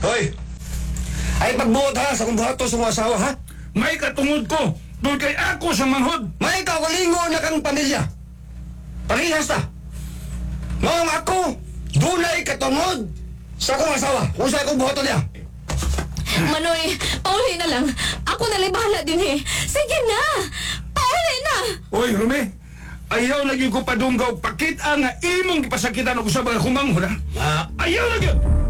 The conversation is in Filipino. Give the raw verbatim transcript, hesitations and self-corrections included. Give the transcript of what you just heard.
Hoy! Ay pagbuot ha sa kung buhato sa mga asawa ha? May katungod ko. Doon kay ako sa manhod. May kawalingo na kang pamilya. Parehas ta. Maong ako, dunay katungod sa kong asawa. Kung sa akong buhato niya. Manoy, pauli na lang. Ako na lang bahala din eh. Sige na! Pauli na! Oy, Rumi. Ayaw lagi ko padunggaw pakita nga imong gipasakitan ako sa mga kumanghod ha. Ah, Ayaw lagi.